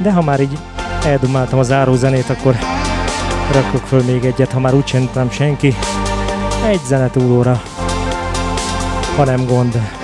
De ha már így eldumáltam a zárózenét, akkor rakok föl még egyet, ha már úgysem nem senki. Egy zenetúlóra, ha nem gond.